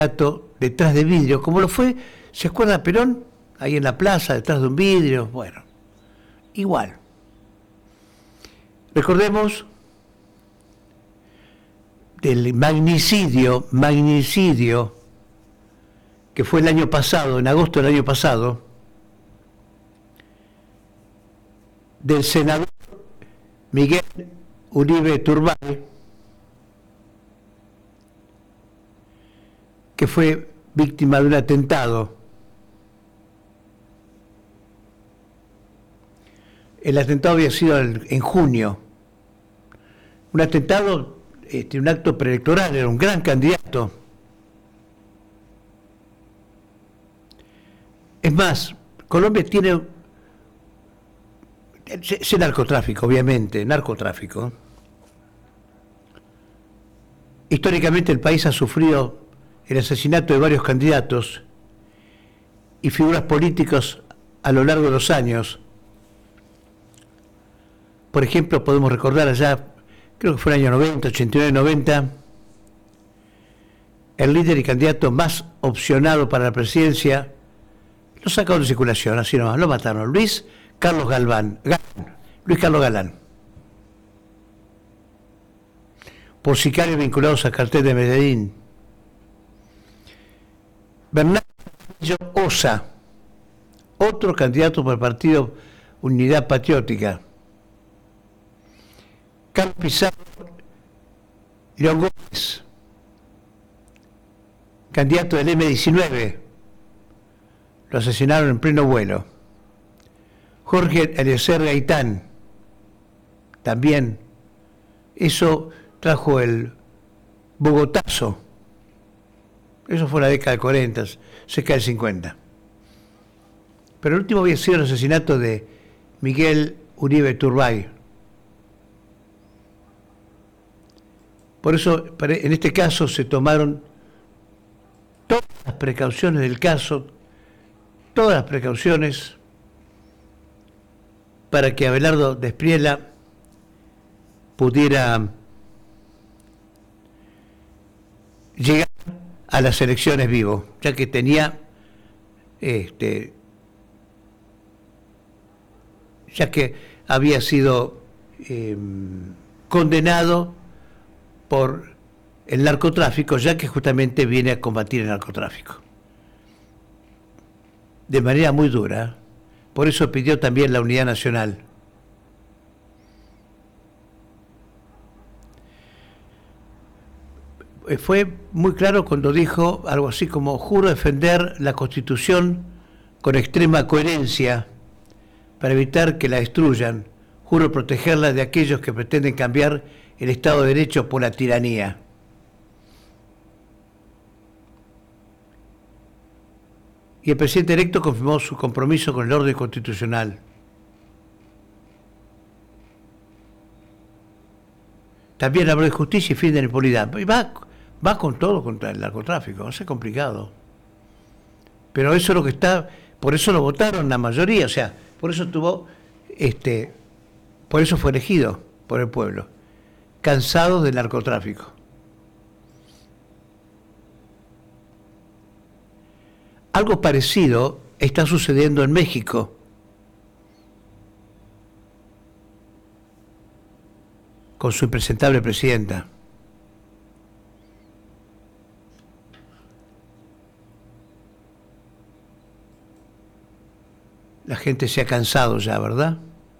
detrás de vidrio, como lo fue, ¿se acuerda Perón? Ahí en la plaza, detrás de un vidrio, bueno, igual. Recordemos del magnicidio, que fue el año pasado, en agosto del año pasado, del senador Miguel Uribe Turbay, que fue víctima de un atentado. El atentado había sido en junio. Un atentado, un acto preelectoral, era un gran candidato. Es más, Colombia tiene ese narcotráfico, obviamente, narcotráfico. Históricamente el país ha sufrido el asesinato de varios candidatos y figuras políticas a lo largo de los años. Por ejemplo, podemos recordar allá, creo que fue el año 90, 89-90, el líder y candidato más opcionado para la presidencia, lo sacaron de circulación, así nomás, lo mataron, Luis Carlos Galán, por sicarios vinculados al cartel de Medellín. Bernardo Osa, otro candidato por el partido Unidad Patriótica. Carlos Pizarro León Gómez, candidato del M-19, lo asesinaron en pleno vuelo. Jorge Eliezer Gaitán, también, eso trajo el Bogotazo, eso fue la década del 40, cerca del 50. Pero el último había sido el asesinato de Miguel Uribe Turbay. Por eso, en este caso, se tomaron todas las precauciones del caso, todas las precauciones para que Abelardo Despriela pudiera llegar a las elecciones vivo, ya que tenía, ya que había sido condenado por el narcotráfico, ya que justamente viene a combatir el narcotráfico de manera muy dura. Por eso pidió también la unidad nacional. Fue muy claro cuando dijo algo así como: juro defender la Constitución con extrema coherencia para evitar que la destruyan. Juro protegerla de aquellos que pretenden cambiar el Estado de Derecho por la tiranía. Y el presidente electo confirmó su compromiso con el orden constitucional. También habló de justicia y fin de la impunidad. Y va con todo contra el narcotráfico, va a ser complicado. Pero eso es lo que está, por eso lo votaron la mayoría, o sea, por eso por eso fue elegido por el pueblo. Cansados del narcotráfico. Algo parecido está sucediendo en México. Con su impresentable presidenta. La gente se ha cansado ya, ¿verdad?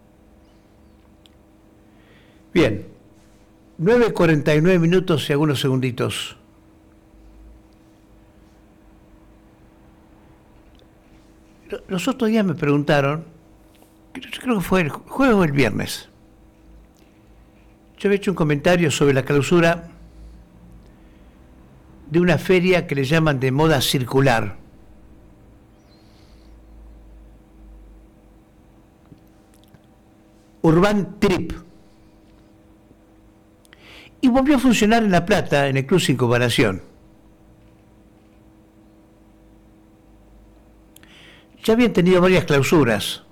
Bien, 9:49 minutos y algunos segunditos. Los otros días me preguntaron, yo creo que fue el jueves o el viernes, yo había hecho un comentario sobre la clausura de una feria que le llaman de moda circular. Urban Trip. Y volvió a funcionar en La Plata, en el Club Circunvalación. Ya habían tenido varias clausuras.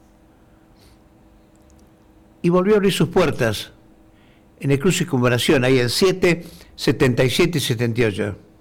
Y volvió a abrir sus puertas en el Club Circunvalación, ahí en 7, 77 y 78.